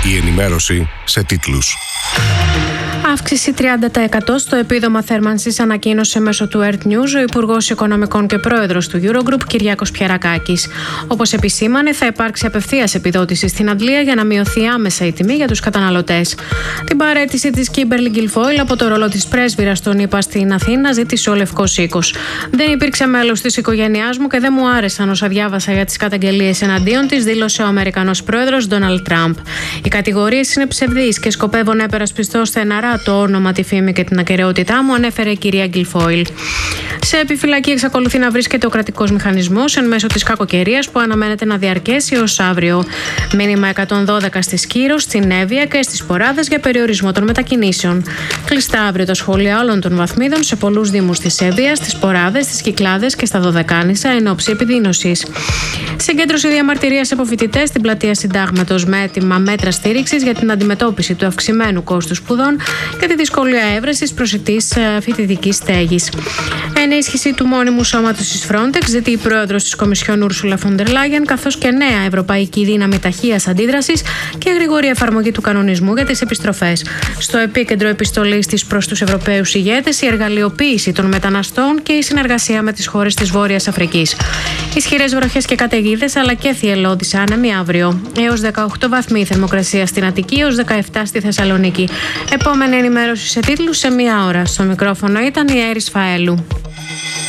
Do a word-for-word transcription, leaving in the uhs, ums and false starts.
Η ενημέρωση σε τίτλους. Αύξηση τριάντα τοις εκατό στο επίδομα θέρμανσης ανακοίνωσε μέσω του Earth News ο Υπουργός Οικονομικών και Πρόεδρος του Eurogroup, Κυριάκος Πιερακάκης. Όπως επισήμανε, θα υπάρξει απευθείας επιδότηση στην αντλία για να μειωθεί άμεσα η τιμή για τους καταναλωτές. Την παραίτηση της Kimberly Guilfoyle από το ρόλο της πρέσβυρας των ΗΠΑ στην Αθήνα ζήτησε ο Λευκός Οίκος. Δεν υπήρξε μέλος της οικογένειάς μου και δεν μου άρεσαν όσα διάβασα για τις καταγγελίες εναντίον της, δήλωσε ο Αμερικανός Πρόεδρος Ντόναλντ Τραμπ. Οι κατηγορίες είναι ψευδείς και σκοπεύω να υπερασπιστώ στεναρά το όνομα, τη φήμη και την ακεραιότητά μου, ανέφερε η κυρία Γκιλφόιλ. Σε επιφυλακή εξακολουθεί να βρίσκεται ο κρατικός μηχανισμός εν μέσω της κακοκαιρίας που αναμένεται να διαρκέσει ως αύριο. Μήνυμα εκατόν δώδεκα στη Σκύρο, στην Εύβοια και στις Ποράδες για περιορισμό των μετακινήσεων. Κλειστά αύριο τα σχολεία όλων των βαθμίδων σε πολλούς δήμους της Εύβοιας, στις Ποράδες, στις Κυκλάδες και στα Δωδεκάνησα εν ώψη επιδείνωσης. Συγκέντρωση διαμαρτυρίας από φοιτητές στην πλατεία Συντάγματος με έτοιμα μέτρα στήριξης για την αντιμετώπιση του αυξημένου κόστους σπουδών και τη δυσκολία έβρεσης προσιτής φοιτητικής στέγης. Ενίσχυση του μόνιμου σώματος της Frontex ζητεί η πρόεδρος της Κομισιόν Ούρσουλα φον ντερ Λάιεν, καθώς και νέα ευρωπαϊκή δύναμη ταχείας αντίδρασης και γρήγορη εφαρμογή του κανονισμού για τις επιστροφές. Στο επίκεντρο επιστολής της προς τους Ευρωπαίους ηγέτες, η εργαλειοποίηση των μεταναστών και η συνεργασία με τις χώρες της Βόρειας Αφρικής. Ισχυρές βροχές και καταιγίδες αλλά και θυελλώδης άνεμοι αύριο. Έως δεκαοκτώ βαθμοί θερμοκρασία στην Αττική, έως δεκαεπτά στη Θεσσαλονίκη. Επόμενη ενημέρωση σε τίτλους σε μία ώρα. Στο μικρόφωνο ήταν η Έρης Φαέλου.